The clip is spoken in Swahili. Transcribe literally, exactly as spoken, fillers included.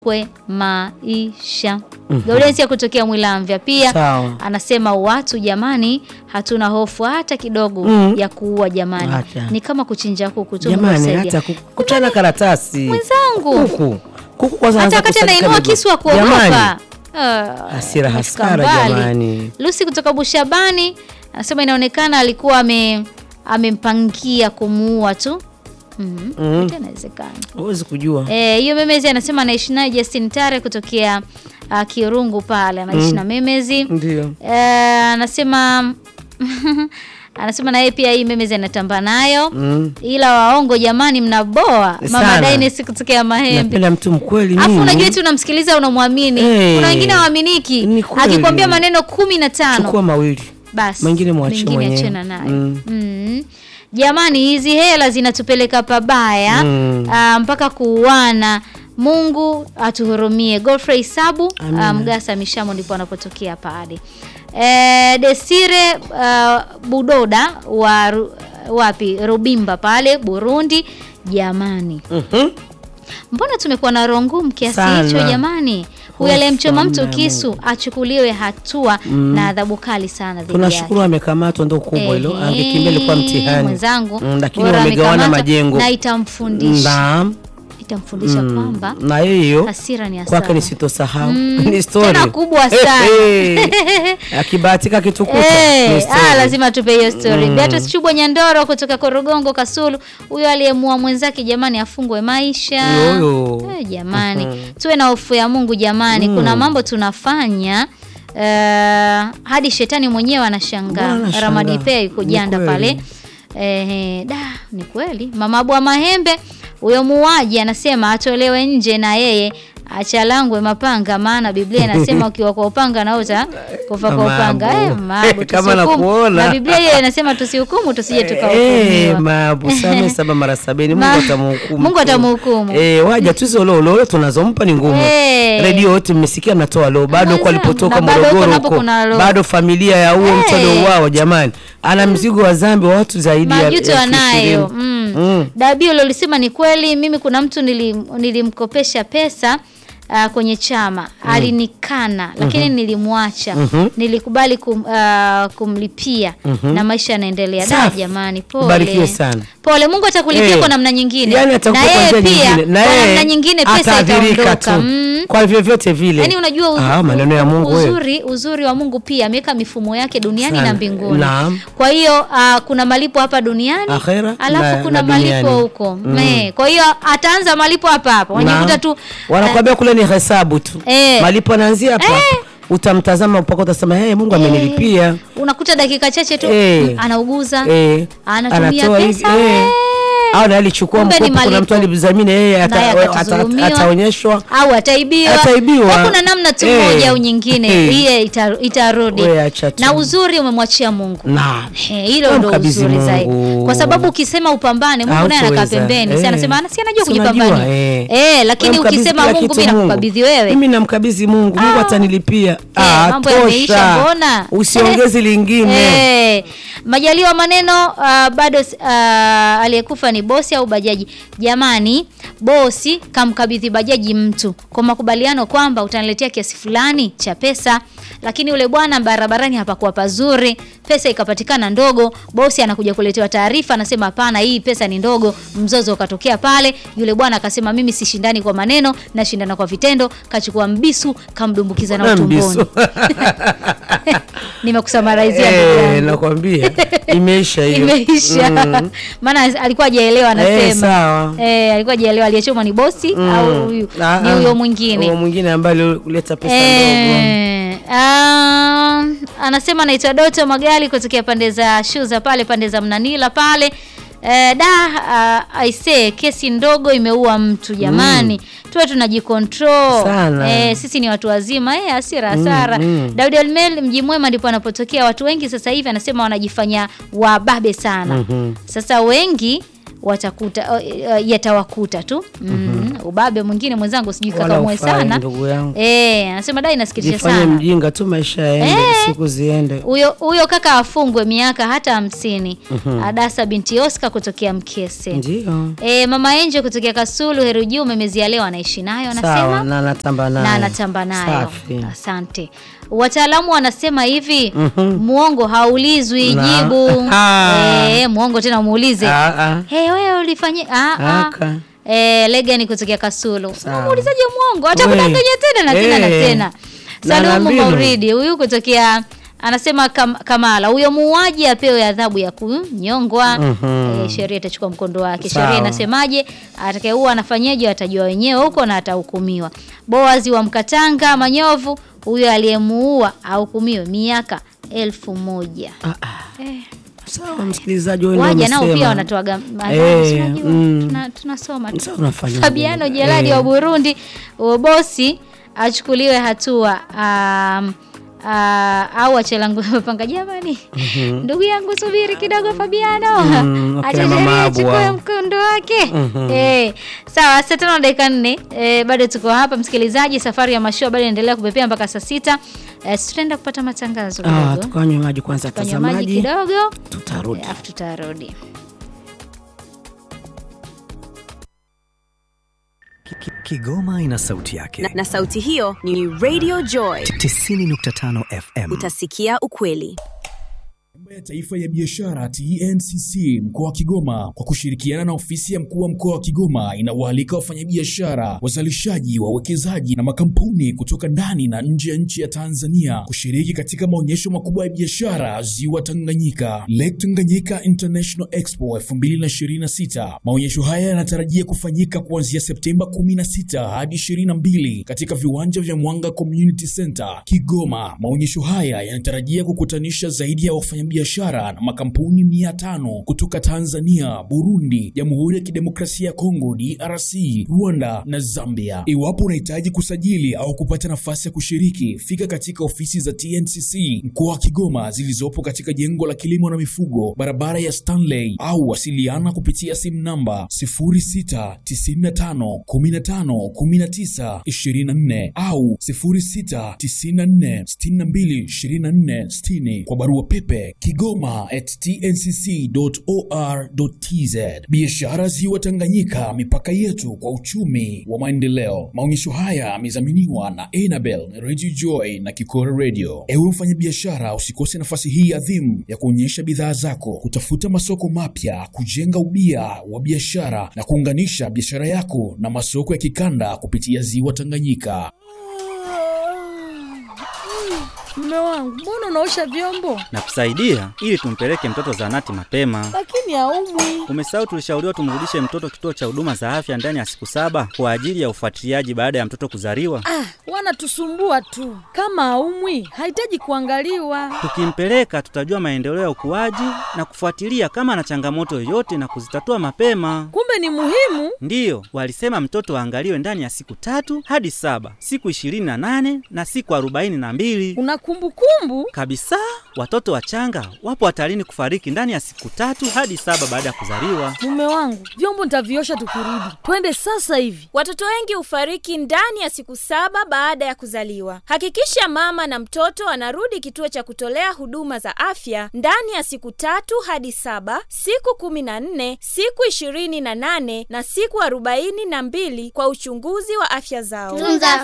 kwe maisha. Mm-hmm. Gaudensia kutokea Mwilamvya pia Sao. Anasema watu jamani hatuna hofu hata kidogo mm. ya kuua jamani. Hata. Ni kama kuchinja kuku tu jamani hata kukutana karatasi. Mwenzangu. Kuku. Kuku kwanza hata kati anainua kisu wa kuogopa. Uh, Hasira hasara jamani. Lucy kutoka Bushabani anasema inaonekana alikuwa ame amempangia kumuua tu. Mhm. Mm Tena inawezekana. Huwezi kujua. Eh, hiyo Memezi anasema anaishi naye Justin Tare kutokea uh, Kirungu pale anaishi mm. na Memezi. Ndio. Eh, anasema anasema na yeye pia hii Memezi anatamba nayo. Mm. Ila waongo jamani mnaboa. Mama Dainesi kutokea Mahembe. Napenda mtu mkweli mimi. Afu unajua tu unamsikiliza unamwamini. Hey. Kuna wengine waaminiki. Akikwambia maneno kumi na tano. Chukua mawili. Basi. Mengine muachie mwenyewe. Mengine achana nayo. Mm. Mm. Jamani hizi hela zinatupeleka pabaya mm. uh, mpaka kuuana. Mungu atuhurumie. Godfrey Sabu uh, Mgasa Mishamo ndipo anapotokea pale. Eh, Desire uh, Budoda wa wapi Rubimba pale Burundi jamani. Mhm. Mbona tumekuwa na rongumu kiasi hicho jamani? Huyu aliyemchoma mtu kisu achukuliwe hatua mm. na adhabu kali sana dhidi yake. Tunashukuru amekamatwa ndio kubwa hilo. Angekimbia ilikuwa mtihani. Mwenzangu. Mm, lakini wamegawana majengo. Na itamfundisha. Naam. Itamfundisha mm. kwamba na hiyo hasira ni hasara. Kwake nisitosahau. Mm. Ni story. Tena kubwa sana. Akibahatika kitukuta. Hey, ah lazima tupe hiyo story. Mm. Beatrice Chubwa Nyandoro kutoka Korogongo Kasulu. Huyo aliyemua mwenzake jamani afungwe maisha. Yoyo. Eh, jamani. Mm-hmm. Tuwe na hofu ya Mungu jamani. Mm. Kuna mambo tunafanya uh, hadi shetani mwenyewe anashangaa. Ramadi Pea yuko janda pale. Eh, da ni kweli. Mama Abu Mahembe huyo muuaji anasema atolewe nje na yeye achalangwe mapanga maana Biblia inasema ukiwa kwa upanga na uta kufa kwa upanga. Eh Maabu kama nakuona. Na Biblia hiyo inasema tusihukumu tusije tukahukumiwa. Eh Maabu same saba mara sabini Mungu atamhukumu. Mungu atamhukumu. Eh waja tu hizo lolo lolo tunazompa ni ngumu. Hey. Radio yote mmesikia mnatoa lolo bado kwa alipotoka Morogoro huko. Bado familia ya huo hey. mtoto wao jamani. Ana mzigo wa dhambi wa watu zaidi ya majuto anayo. Mm. Mm. Dabio lolisema ni kweli mimi kuna mtu nilim, nilimkopesha pesa Uh, kwenye chama mm. alinikana lakini mm-hmm. nilimwacha mm-hmm. nilikubali kum, uh, kumlipia mm-hmm. na maisha yanaendelea. Da jamani pole. Barikiwe sana. Pole Mungu atakulipia hey. kwa namna nyingine. Yani na yeye pia kwa namna nyingine pesa itaondoka. Mm. Kwa vyovyote vile. Yaani unajua uzuri, ah, maneno ya Mungu uzuri, we. uzuri wa Mungu pia ameweka mifumo yake duniani sana. Na mbinguni. Naam. Kwa hiyo uh, kuna malipo hapa duniani. Akhera, alafu na, kuna na malipo huko. Mm. Kwa hiyo ataanza malipo hapa hapa. Wanakuta tu wanakuambia kule ni hesabu tu. Eh. Malipo yanaanzia hapa. Eh. Utamtazama mpaka utasema hey, Mungu amenilipia. Eh. Unakuta dakika chache tu eh. anauguza. Eh. Anatumia pesa. Eh. Au na alichukua mkopo kuna mtu alibizamini yeye ataonyeshwa au ataibiwa. Ataibiwa. Kuna namna tu moja au nyingine yeye itarudi. Na uzuri umemwachia Mungu. Naam. Hilo ndio uzuri zaidi. Kwa sababu ukisema upambane Mungu naye anakaa pembeni. Si anasema si anajua kujipambania. Eh, lakini ukisema Mungu mimi nakukabidhi wewe. Mimi namkabidhi Mungu. Mungu atanilipia. Ah, mambo yameisha mbona? Usiongeze lingine. Eh. Majaliwa maneno uh, bado uh, aliyekufa ni bosi au bajaji. Jamani, bosi kamkabidhi bajaji mtu kwa makubaliano kwamba utaniletea kiasi fulani cha pesa, lakini ule bwana barabarani hapakuwa pazuri, pesa ikapatikana ndogo, bosi anakuja kuletewa taarifa anasema hapana hii pesa ni ndogo, mzozo ukatokea pale, yule bwana akasema mimi sishindani kwa maneno na shindana kwa vitendo, kachukua mbisu kamdumbukiza na utumboni. Nimekusamarizia ndugu. Eh, nakwambia imeisha hiyo. Imeisha. Mm. Maana alikuwa hajaelewa anasema. Eh, sawa. Eh, alikuwa hajaelewa aliyechoma ni bosi mm. au huyu ni huyo mwingine. Huyo mwingine ambaye alileta pesa ndogo. Eh, um, anasema anaitwa Doto Magali kutokea pande za Shuza pale pande za Mnanila pale. Eh, da uh, I say kesi ndogo imeua mtu jamani. Mm. Tuwe tunajikontrol. Eh, sisi ni watu wazima. Eh, hasira hasara. Mm, mm. Daudi Almel Mji Mwema ndipo anapotokea watu wengi sasa hivi anasema wanajifanya wababe sana. Mm-hmm. Sasa wengi watakuta uh, yatawakuta tu. Mm. Mm-hmm. Mm, ubabe mwingine mwenzangu sijui kaka mwe sana. Eh, anasema dai nasikitisha sana. Jifanye mjinga tu maisha yaende, eh, siku ziende. Huyo huyo kaka afungwe miaka hata hamsini. Mm-hmm. Adasa binti Oscar kutokea Mkese. Ndio. Eh, mama Enje kutokea Kasulu Heruju umemezia leo anaishi nayo anasema. Sawa, na anatamba nayo. Na anatamba nayo. Asante. Wataalamu wanasema hivi, mm-hmm, muongo haulizwi na jibu. Eh, muongo tena muulize. Eh, hey, wewe ulifanya ah ah. Eh, Legani kutokea Kasulu. Muulizaje muongo? Atakudanganya tena na tena na tena. Salumu Mauridi huyu kutokea anasema kam, Kamala huyo muuaji apewe adhabu ya kunyongwa. Mm-hmm. E, sheria itachukua mkondo wake. Sheria inasemaje? Atakayeua anafanyaje atajua wenyewe huko na atahukumiwa. Boazi wa Mkatanga Manyovu huyo aliyemuua ahukumiwe miaka elfu moja. Ah, ah. Eh. Sawa msikilizaji wewe waje nao pia wanatoaga eh, mm, tuna, tunasoma Fabiano Jeladi eh, wa Burundi bosi achukuliwe hatua um, Uh, au achelangu panga jamani. Mm-hmm. Ndugu yangu subiri kidogo Fabiano. Mm, okay, achukue mkondo wake. Mm-hmm. Eh, sawa saa tano dakika nne eh, bado tuko hapa msikilizaji, safari ya mashua bado inaendelea kupepea mpaka saa sita. Eh, tutaenda kupata matangazo kidogo. Ah, tukanywe maji kwanza tazamaji. Maji kidogo tutarudi. Afu tutarudi. Kigoma ina sauti yake. Na, na sauti hiyo ni Radio Joy tisini nukta tano F M. Utasikia ukweli. Tume ya Taifa ya Biashara T N C C mkoa wa Kigoma kwa kushirikiana na ofisi ya mkuu wa mkoa wa Kigoma inawaalika wafanyabiashara, wazalishaji, wawekezaji na makampuni kutoka ndani na nje ya nchi ya Tanzania kushiriki katika maonyesho makubwa ya biashara Ziwa Tanganyika, Lake Tanganyika International Expo elfu mbili ishirini na sita. Maonyesho haya yanatarajia kufanyika kuanzia Septemba kumi na sita hadi ishirini na mbili katika viwanja vya Mwanga Community Center, Kigoma. Maonyesho haya yanatarajia kukutanisha zaidi ya wafanya biashara na makampuni mia tano kutoka Tanzania, Burundi, Jamhuri ya Kidemokrasia ya Kongo D R C, Rwanda na Zambia. Iwapo unahitaji kusajili au kupata nafasi ya kushiriki, fika katika ofisi za T N C C mkoa wa Kigoma zilizopo katika jengo la kilimo na mifugo, barabara ya Stanley, au wasiliana kupitia simu namba sifuri sita tisa tano kumi na tano kumi na tisa ishirini na nne au sifuri sita tisa nne sita mbili ishirini na nne sitini kwa barua pepe Kigoma at t n c c dot o r dot t z. Biashara Ziwa Tanganyika, mipaka yetu kwa uchumi wa maendeleo. Maonyesho haya yamedhaminiwa na Enabel, Radio Joy na Kikora Radio. Ewe mfanyabiashara, usikose nafasi hii adhimu ya kuonyesha bidhaa zako, kutafuta masoko mapya, kujenga ubia wa biashara na kuunganisha biashara yako na masoko ya kikanda kupitia Ziwa Tanganyika. Mume wangu, mbona unaosha vyombo? Nakusaidia ili tumpeleke mtoto zahanati mapema. Lakini haumwi. Umesahau tulishauriwa tumrudishe mtoto kituo cha huduma za afya ndani ya siku saba kwa ajili ya ufuatiliaji baada ya mtoto kuzaliwa. Ah, wanatusumbua tu. Kama haumwi, hahitaji kuangaliwa. Tukimpeleka tutajua maendeleo ya ukuaji na kufuatilia kama ana changamoto yoyote na kuzitatua mapema. Kumbe ni muhimu. Ndiyo, walisema mtoto aangaliwe ndani ya siku tatu hadi saba, siku ishirini na nane na siku arobaini na mbili. Una kumbukumbu? Kabisa, watoto wachanga wapo hatarini kufariki ndani ya siku tatu hadi saba baada ya kuzaliwa. Mume wangu, vyombo nitaviosha tukirudi. Twende sasa hivi. Watoto wengi hufariki ndani ya siku saba baada ya kuzaliwa. Hakikisha mama na mtoto anarudi kituo cha kutolea huduma za afya ndani ya siku tatu hadi saba, siku kumi na nne, siku ishirini na nane na siku arobaini na mbili kwa uchunguzi wa afya zao. Tunza